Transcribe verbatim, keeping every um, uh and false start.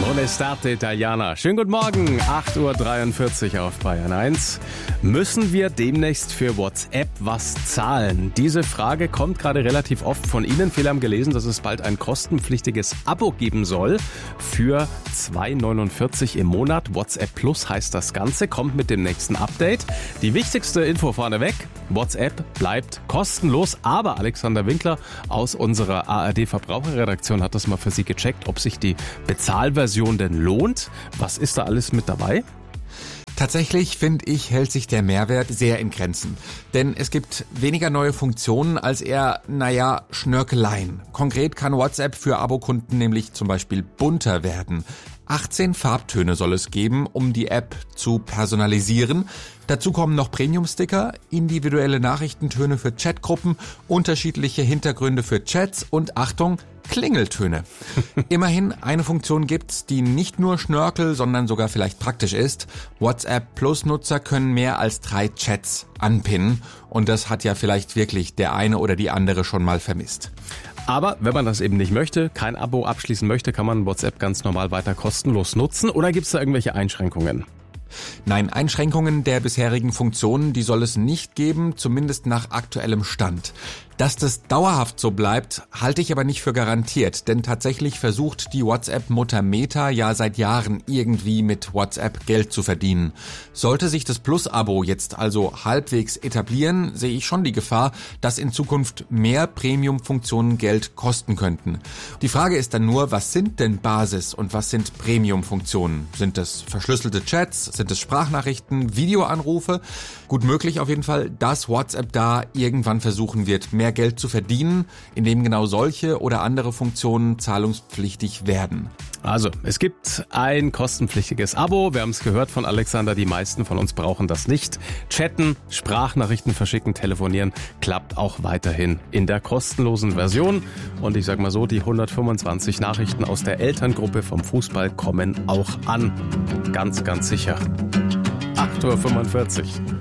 Molestate Italiana. Schönen guten Morgen, acht Uhr dreiundvierzig auf Bayern eins. Müssen wir demnächst für WhatsApp was zahlen? Diese Frage kommt gerade relativ oft von Ihnen. Viele haben gelesen, dass es bald ein kostenpflichtiges Abo geben soll für zwei Euro neunundvierzig im Monat. WhatsApp Plus heißt das Ganze, kommt mit dem nächsten Update. Die wichtigste Info vorneweg, WhatsApp bleibt kostenlos, aber Alexander Winkler aus unserer A R D-Verbraucherredaktion hat das mal für Sie gecheckt, ob sich die Bezahlversion denn lohnt. Was ist da alles mit dabei? Tatsächlich, finde ich, hält sich der Mehrwert sehr in Grenzen. Denn es gibt weniger neue Funktionen als eher, naja, Schnörkeleien. Konkret kann WhatsApp für Abokunden nämlich zum Beispiel bunter werden. achtzehn Farbtöne soll es geben, um die App zu personalisieren. Dazu kommen noch Premium-Sticker, individuelle Nachrichtentöne für Chatgruppen, unterschiedliche Hintergründe für Chats und, Achtung, Klingeltöne. Immerhin, eine Funktion gibt's, die nicht nur Schnörkel, sondern sogar vielleicht praktisch ist. WhatsApp Plus-Nutzer können mehr als drei Chats anpinnen. Und das hat ja vielleicht wirklich der eine oder die andere schon mal vermisst. Aber wenn man das eben nicht möchte, kein Abo abschließen möchte, kann man WhatsApp ganz normal weiter kostenlos nutzen. Oder gibt's da irgendwelche Einschränkungen? Nein, Einschränkungen der bisherigen Funktionen, die soll es nicht geben, zumindest nach aktuellem Stand. Dass das dauerhaft so bleibt, halte ich aber nicht für garantiert, denn tatsächlich versucht die WhatsApp-Mutter Meta ja seit Jahren irgendwie mit WhatsApp Geld zu verdienen. Sollte sich das Plus-Abo jetzt also halbwegs etablieren, sehe ich schon die Gefahr, dass in Zukunft mehr Premium-Funktionen Geld kosten könnten. Die Frage ist dann nur, was sind denn Basis- und was sind Premium-Funktionen? Sind das verschlüsselte Chats? Sind es Sprachnachrichten, Videoanrufe? Gut möglich auf jeden Fall, dass WhatsApp da irgendwann versuchen wird, mehr Geld zu verdienen, indem genau solche oder andere Funktionen zahlungspflichtig werden. Also, es gibt ein kostenpflichtiges Abo. Wir haben es gehört von Alexander, die meisten von uns brauchen das nicht. Chatten, Sprachnachrichten verschicken, telefonieren klappt auch weiterhin in der kostenlosen Version. Und ich sag mal so, die hundertfünfundzwanzig Nachrichten aus der Elterngruppe vom Fußball kommen auch an. Ganz, ganz sicher. acht Uhr fünfundvierzig.